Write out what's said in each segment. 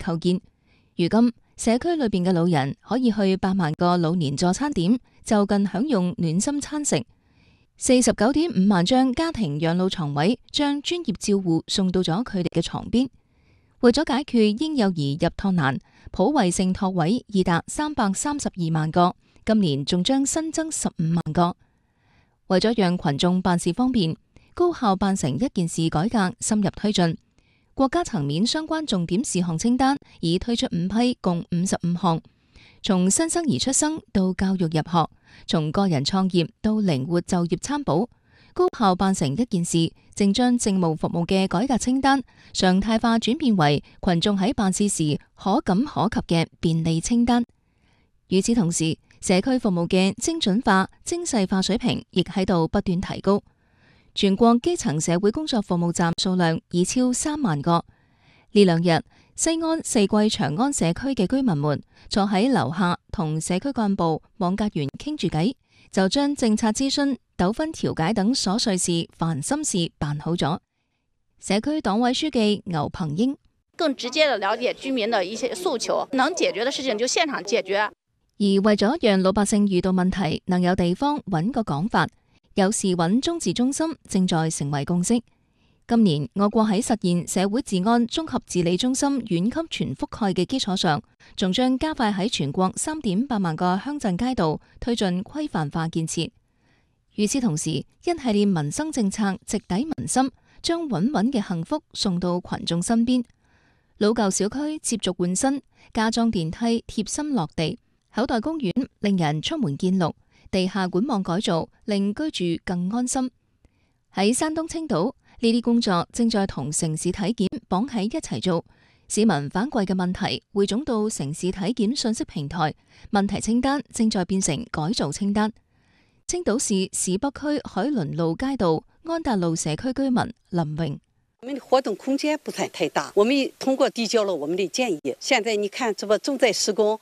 構建。如今社區裏邊嘅老人可以去8萬個老年助餐點就近享用暖心餐食。49.5萬張家庭養老床位將專業照護送到咗佢哋嘅床邊。為咗解決嬰幼兒入托難，普惠性托位已達332萬個，今年仲將新增15萬個。為咗讓群眾辦事方便，高效辦成一件事改革深入推進，國家層面相關重點事項清單已推出5批，共55項。從新生兒出生到教育入學，從個人創業到靈活就業參保，高效辦成一件事，正將政務服務嘅改革清單常態化轉變為群眾喺辦事時可感可及嘅便利清單。與此同時，社區服務嘅精準化、精細化水平亦喺度不斷提高。全國基層社會工作服務站數量已超3萬個。呢兩日，西安4季長安社區嘅居民們坐喺樓下同社區幹部、網格員傾住偈，就將政策諮詢、糾紛調解等瑣碎事、煩心事辦好咗。社區黨委書記牛鵬英更直接地了解居民的一些訴求，能解決的事情就現場解決。 而為咗讓老百姓遇到問題能有地方揾個講法，有事揾中治中心正在成為共識。今年我國喺實現社會治安綜合治理中心縣級全覆蓋嘅基礎上，仲將加快喺全國3.8萬個鄉鎮街道推進規範化建設。與此同時，一系列民生政策直抵民心，將穩穩嘅幸福送到群眾身邊。老舊小區接續換新，加裝電梯貼心落地，口袋公園令人出門見綠，地下管網改造令居住更安心。喺山東青島，呢啲工作正在同城市體檢綁喺一齊做。市民反饋嘅問題匯總到城市體檢信息平台，問題清單正在變成改造清單。青島市市北區海倫路街道安達路社區居民林榮： 我們的活動空間不算太大，我們通過遞交了我們的建議。現在你看，這不正在施工。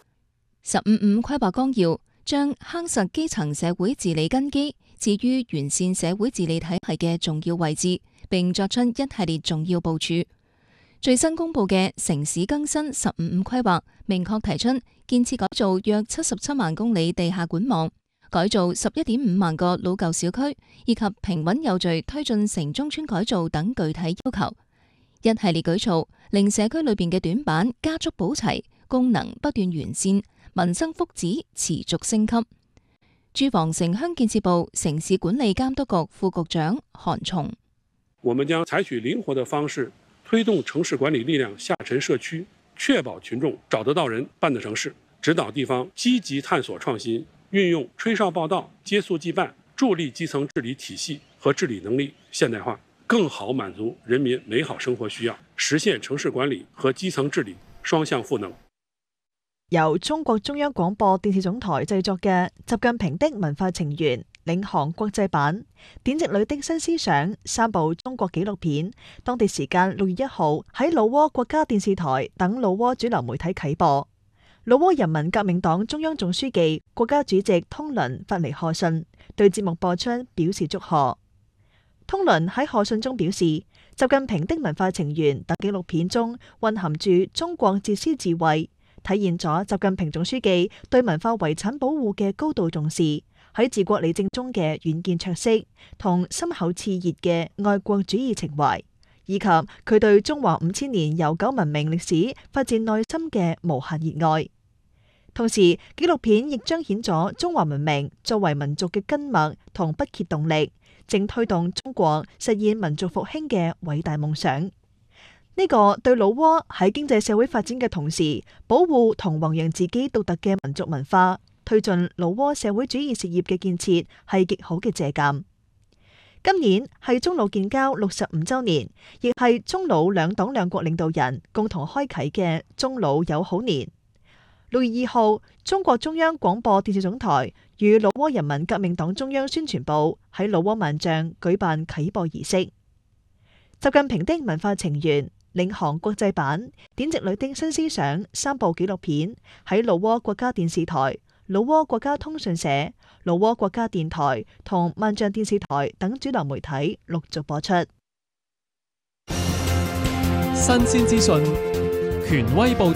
15規劃綱要將夯實基層社會治理根基置於完善社會治理體系嘅重要位置，並作出一系列重要部署。最新公布嘅城市更新15規劃，明確提出建設改造約77萬公里地下管網，改造11.5萬個老舊小區，以及平穩有序推進城中村改造等具體要求。一系列舉措令社區裏邊嘅短板加速補齊，功能不斷完善，民生福祉持續升級。住房城鄉建設部城市管理監督局副局長韓松： 我們將採取靈活的方式，推動城市管理力量下沉社區，確保群眾找得到人辦得成事，指導地方積極探索創新，運用吹哨報到、接速即辦，助力基層治理體系和治理能力現代化，更好滿足人民美好生活需要，實現城市管理和基層治理雙向賦能。 由中國中央廣播電視總台製作嘅習近平的文化情緣領航國際版典籍裏的新思想3部中國紀錄片，當地時間6月1號喺老撾國家電視台等老撾主流媒體啟播。老撾人民革命黨中央總書記、國家主席通倫發嚟賀信，對節目播出表示祝賀。通倫喺賀信中表示，習近平的文化情緣等紀錄片中蘊含住中國哲思智慧，體現咗習近平總書記對文化遺產保護嘅高度重視，喺治國理政中嘅遠見卓識同深厚熾熱嘅愛國主義情懷，以及佢對中華5000年悠久文明歷史發自內心嘅無限熱愛。同時，紀錄片亦彰顯咗中華文明作為民族嘅根脈同不竭動力，正推動中國實現民族復興嘅偉大夢想。呢個對老撾喺經濟社會發展嘅同時，保護同弘揚自己獨特嘅民族文化，推進老撾社會主義事業嘅建設係極好嘅借鑒。今年係中老建交65週年，亦係中老兩黨兩國領導人共同開啟嘅中老友好年。6月2號，中國中央廣播電視總台與老撾人民革命黨中央宣傳部喺老撾萬象舉辦啟播儀式。習近平的文化情緣領航國際版典籍裏的新思想3部紀錄片喺老撾國家電視台、老撾國家通訊社、老撾國家電台同萬象電視台等主流媒體陸續播出。 新鮮資訊，權威報道。